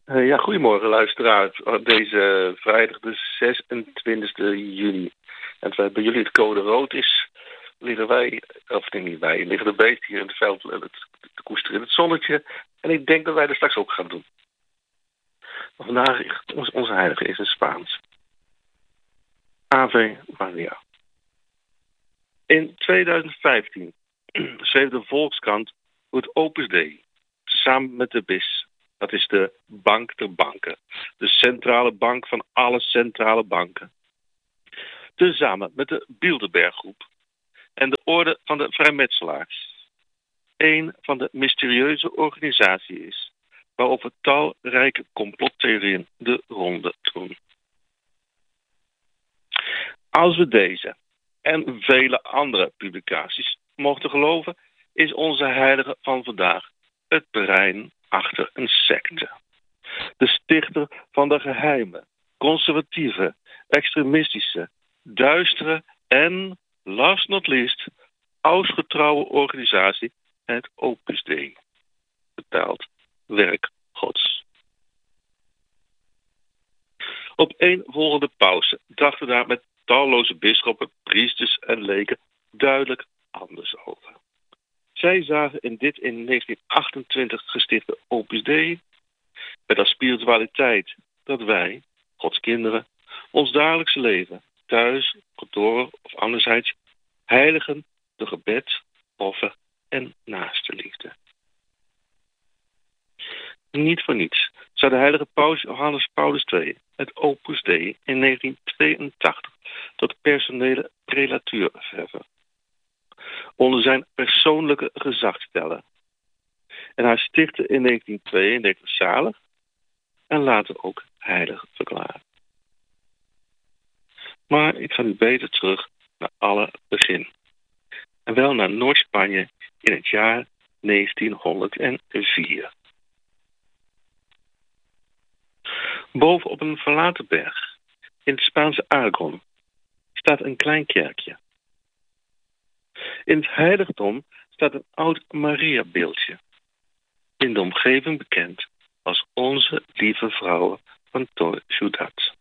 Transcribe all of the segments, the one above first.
Ja, goedemorgen luisteraars. Deze vrijdag de 26e juni. En bij jullie het code rood is, liggen wij, of nee, niet wij, liggen de beesten hier in het veld te koesteren in het zonnetje. En ik denk dat wij dat straks ook gaan doen. Maar vandaag, onze heilige is in Spaans. Ave Maria. In 2015 schreef de Volkskrant hoe het Opus Dei, samen met de BIS, dat is de Bank der Banken, de centrale bank van alle centrale banken, tezamen met de Bilderberggroep en de Orde van de Vrijmetselaars, een van de mysterieuze organisaties is waarover talrijke complottheorieën de ronde doen. Als we deze en vele andere publicaties mochten geloven, is onze heilige van vandaag het brein achter een secte. De stichter van de geheime, conservatieve, extremistische, duistere en, last not least, ausgetrouwe organisatie, het Opus Dei. Betaald werk Gods. Op een volgende pauze dachten daar met talloze bisschoppen, priesters en leken duidelijk anders over. Zij zagen in dit in 1928 gestichte Opus Dei met als spiritualiteit dat wij, Gods kinderen, ons dagelijkse leven, thuis, kantoor of anderzijds, heiligen door gebed, offer en naaste liefde. Niet voor niets zou de heilige paus Johannes Paulus II het Opus Dei in 1982 tot personele prelatuur verheffen. Onder zijn persoonlijke gezag stellen. En hij stichtte in 1992 zalig en later ook heilig verklaren. Maar ik ga nu beter terug naar alle begin. En wel naar Noord-Spanje in het jaar 1904. Boven op een verlaten berg, in het Spaanse Aragon, staat een klein kerkje. In het heiligdom staat een oud Maria-beeldje, in de omgeving bekend als Onze Lieve Vrouw van Ciudad.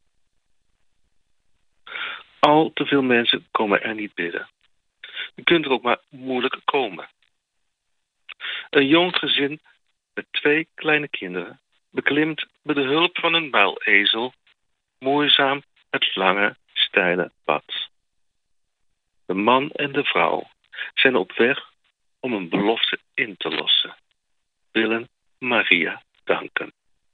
Al te veel mensen komen er niet bidden. Je kunt er ook maar moeilijk komen. Een jong gezin met 2 kleine kinderen beklimt met de hulp van een muilezel moeizaam het lange, steile pad. De man en de vrouw zijn op weg om een belofte in te lossen. Willen Maria danken.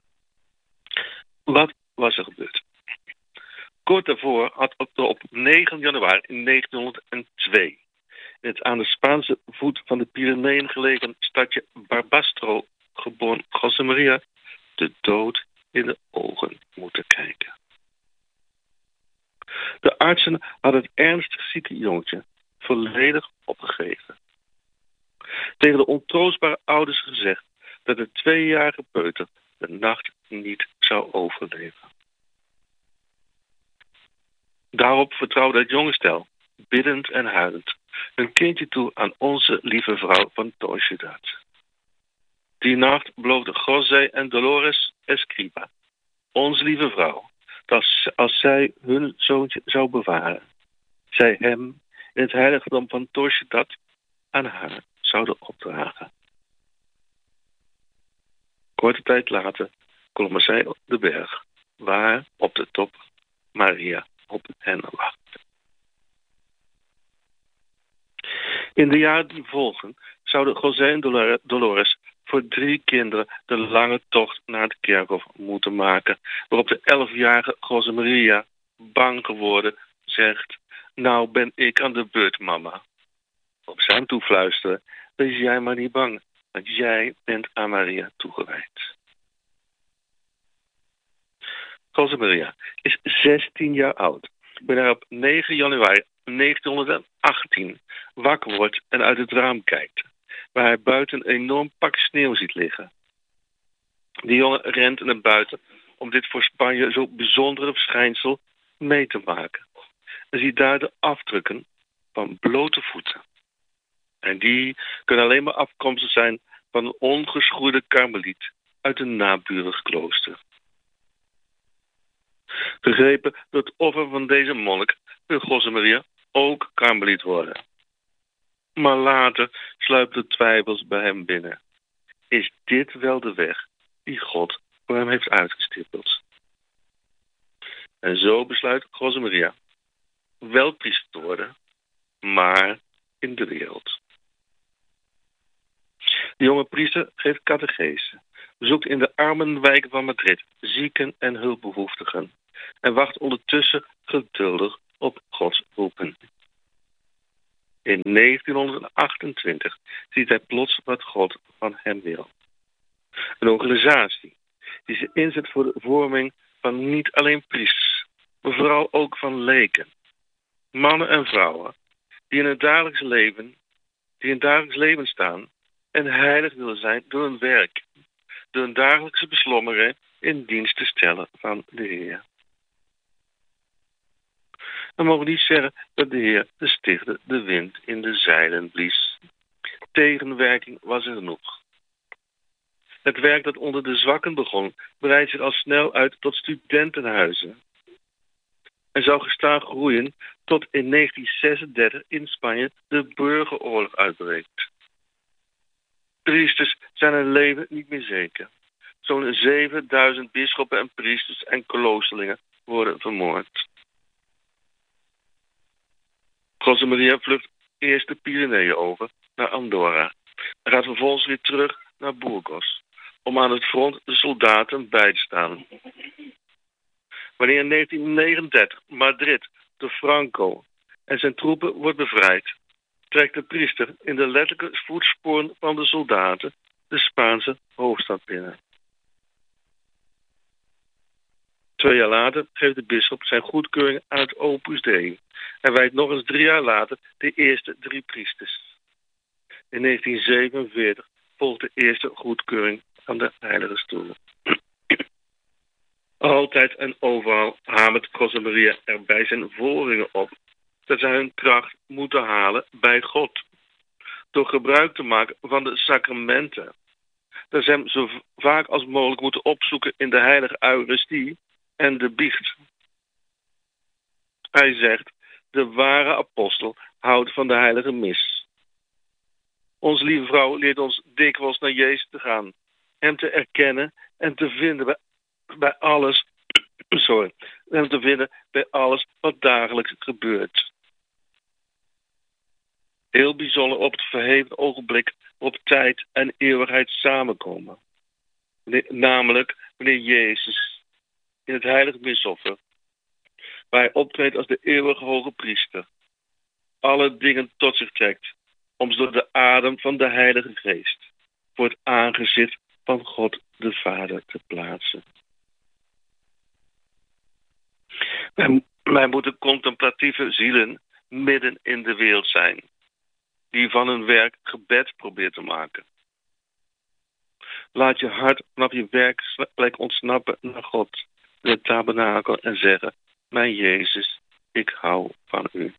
Wat was er gebeurd? Kort daarvoor had op 9 januari 1902 in het aan de Spaanse voet van de Pyreneeën gelegen stadje Barbastro geboren José Maria de dood in de ogen moeten kijken. De artsen hadden het ernstig zieke jongetje volledig opgegeven. Tegen de ontroostbare ouders gezegd dat de 2-jarige peuter de nacht niet zou overleven. Daarop vertrouwde het jonge stel, biddend en huilend, hun kindje toe aan Onze Lieve Vrouw van Ciudad. Die nacht beloofden José en Dolores Escriba, Onze Lieve Vrouw, dat als zij hun zoontje zou bewaren, zij hem in het heiligdom van Ciudad aan haar zouden opdragen. Korte tijd later klommen zij op de berg, waar op de top Maria op hen wacht. In de jaren die volgen zouden José en Dolores voor 3 kinderen de lange tocht naar het kerkhof moeten maken, waarop de 11-jarige José Maria, bang geworden, zegt: "Nou ben ik aan de beurt, mama." Op zijn toefluisteren: "Wees jij maar niet bang, want jij bent aan Maria toegewijd." José Maria is 16 jaar oud, wanneer hij op 9 januari 1918 wakker wordt en uit het raam kijkt, waar hij buiten een enorm pak sneeuw ziet liggen. De jongen rent naar buiten om dit voor Spanje zo bijzondere verschijnsel mee te maken. En ziet daar de afdrukken van blote voeten. En die kunnen alleen maar afkomstig zijn van een ongeschoeide karmeliet uit een naburig klooster. Gegrepen door het offer van deze monnik wil Josemaria ook karmeliet worden. Maar later sluipen de twijfels bij hem binnen. Is dit wel de weg die God voor hem heeft uitgestippeld? En zo besluit Josemaria wel priester te worden, maar in de wereld. De jonge priester geeft catechese, bezoekt in de armenwijken van Madrid zieken en hulpbehoeftigen en wacht ondertussen geduldig op Gods roepen. In 1928 ziet hij plots wat God van hem wil. Een organisatie die zich inzet voor de vorming van niet alleen priesters, maar vooral ook van leken. Mannen en vrouwen die in het dagelijks leven staan en heilig willen zijn door hun werk, door hun dagelijkse beslommeringen in dienst te stellen van de Heer. We mogen niet zeggen dat de Heer de stichter de wind in de zeilen blies. Tegenwerking was er genoeg. Het werk dat onder de zwakken begon, breidt zich al snel uit tot studentenhuizen. En zou gestaag groeien tot in 1936 in Spanje de burgeroorlog uitbreekt. Priesters zijn hun leven niet meer zeker. Zo'n 7000 bisschoppen en priesters en kloosterlingen worden vermoord. Josemaria vlucht eerst de Pyreneeën over naar Andorra en gaat vervolgens weer terug naar Burgos om aan het front de soldaten bij te staan. Wanneer in 1939 Madrid door Franco en zijn troepen wordt bevrijd, trekt de priester in de letterlijke voetsporen van de soldaten de Spaanse hoofdstad binnen. 2 jaar later geeft de bisschop zijn goedkeuring aan het Opus Dei en wijdt nog eens 3 jaar later de eerste 3 priesters. In 1947 volgt de eerste goedkeuring aan de Heilige Stoel. Altijd en overal hamert Josemaria er bij zijn volgelingen op dat zij hun kracht moeten halen bij God, door gebruik te maken van de sacramenten, dat ze hem zo vaak als mogelijk moeten opzoeken in de heilige Eucharistie en de biecht. Hij zegt, de ware apostel houdt van de heilige mis. Onze lieve vrouw leert ons dikwijls naar Jezus te gaan, hem te erkennen en te vinden bij alles, hem te vinden bij alles wat dagelijks gebeurt. Heel bijzonder op het verheven ogenblik waarop tijd en eeuwigheid samenkomen. Namelijk wanneer Jezus in het heilige misoffer, waar hij optreedt als de eeuwige hoge priester, alle dingen tot zich trekt, om ze door de adem van de Heilige Geest voor het aangezicht van God de Vader te plaatsen. Wij moeten contemplatieve zielen midden in de wereld zijn, die van hun werk gebed probeert te maken. Laat je hart vanaf je werkplek ontsnappen naar God, in het tabernakel, en zeggen, mijn Jezus, ik hou van u.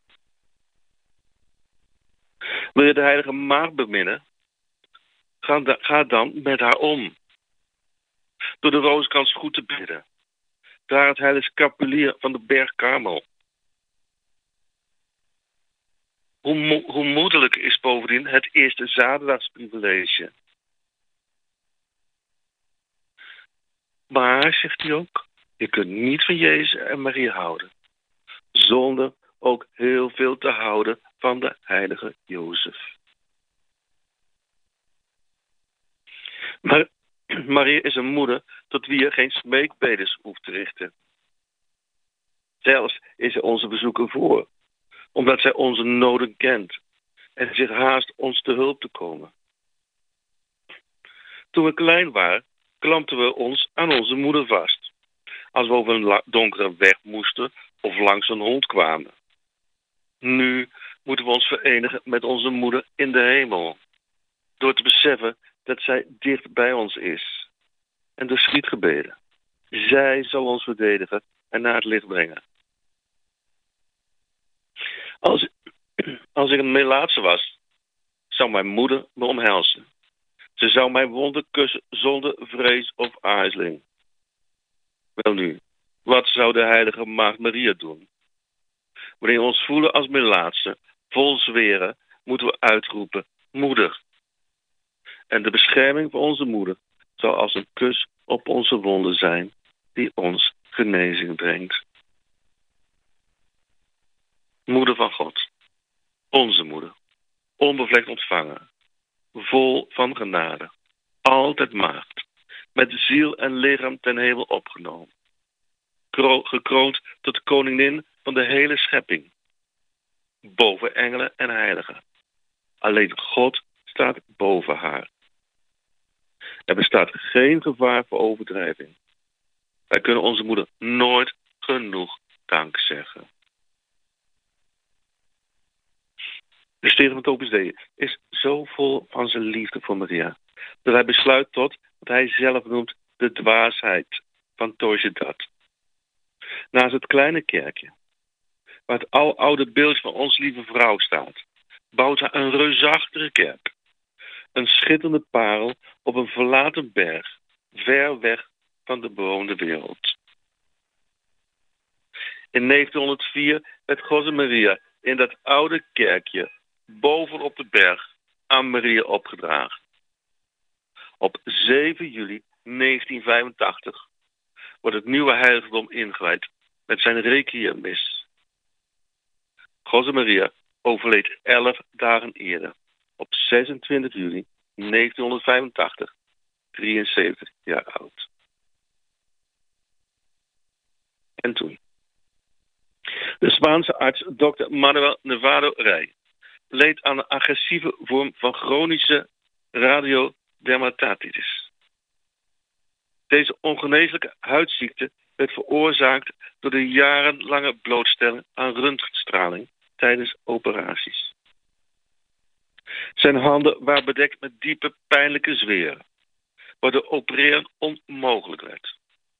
Wil je de heilige maagd beminnen? Ga dan met haar om. Door de rozenkrans goed te bidden. Daar het heilige scapulier van de berg Karmel. Hoe moedelijk is bovendien het eerste zaterdagsprivilege. Maar, zegt hij ook, je kunt niet van Jezus en Maria houden, zonder ook heel veel te houden van de heilige Jozef. Maar Maria is een moeder tot wie je geen smeekbedes hoeft te richten. Zelfs is zij onze bezoeker voor, omdat zij onze noden kent en zich haast ons te hulp te komen. Toen we klein waren, klampten we ons aan onze moeder vast, als we over een donkere weg moesten of langs een hond kwamen. Nu moeten we ons verenigen met onze moeder in de hemel, door te beseffen dat zij dicht bij ons is. En door schietgebeden. Zij zal ons verdedigen en naar het licht brengen. Als ik een melaatse was, zou mijn moeder me omhelzen. Ze zou mijn wonden kussen zonder vrees aarzeling. Welnu, wat zou de heilige Maagd Maria doen? Wanneer we ons voelen als melaatse, vol zweren, moeten we uitroepen, moeder. En de bescherming van onze moeder zal als een kus op onze wonden zijn, die ons genezing brengt. Moeder van God, onze moeder, onbevlekt ontvangen, vol van genade, altijd maagd, met ziel en lichaam ten hemel opgenomen, gekroond tot de koningin van de hele schepping, boven engelen en heiligen. Alleen God staat boven haar. Er bestaat geen gevaar voor overdrijving. Wij kunnen onze moeder nooit genoeg dank zeggen. De stichter van het Opus Dei is zo vol van zijn liefde voor Maria, dat hij besluit tot wat hij zelf noemt de dwaasheid van Tojedat. Naast het kleine kerkje, waar het oude beeld van ons lieve vrouw staat, bouwt hij een reusachtige kerk. Een schitterende parel op een verlaten berg, ver weg van de bewoonde wereld. In 1904 werd José Maria in dat oude kerkje bovenop de berg aan Maria opgedragen. Op 7 juli 1985 wordt het nieuwe heiligdom ingewijd met zijn requiemmis. José Maria overleed 11 dagen eerder, op 26 juli 1985, 73 jaar oud. En toen? De Spaanse arts Dr. Manuel Nevado Rey leed aan een agressieve vorm van chronische radiodermatitis. Deze ongeneeslijke huidziekte werd veroorzaakt door de jarenlange blootstelling aan röntgenstraling tijdens operaties. Zijn handen waren bedekt met diepe, pijnlijke zweren, waardoor opereren onmogelijk werd.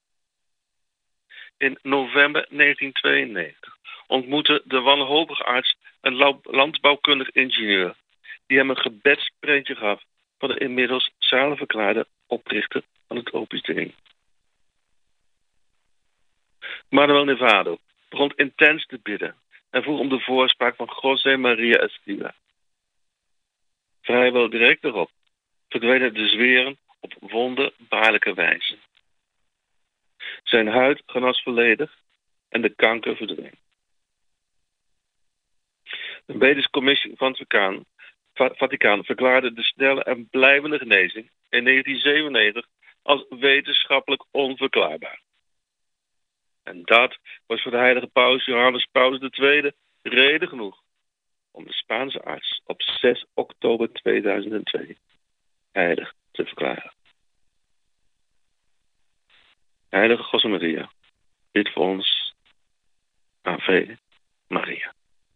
In november 1992 ontmoette de wanhopige arts een landbouwkundig ingenieur die hem een gebedsprentje gaf van de inmiddels zalig verklaarde oprichter van het Opus Dei. Manuel Nevado begon intens te bidden en vroeg om de voorspraak van José María Escrivá. Vrijwel direct erop verdwenen de zweren op wonderbaarlijke wijze. Zijn huid genas volledig en de kanker verdween. De medische commissie van het Vaticaan verklaarde de snelle en blijvende genezing in 1997 als wetenschappelijk onverklaarbaar. En dat was voor de heilige paus Johannes Paulus II reden genoeg om de Spaanse arts op 6 oktober 2002 heilig te verklaren. Heilige José Maria, bid voor ons. Ave Maria.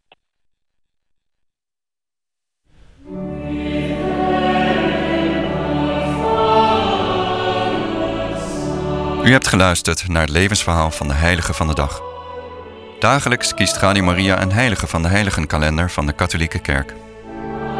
U hebt geluisterd naar het levensverhaal van de heilige van de dag. Dagelijks kiest Radio Maria een heilige van de heiligenkalender van de katholieke kerk.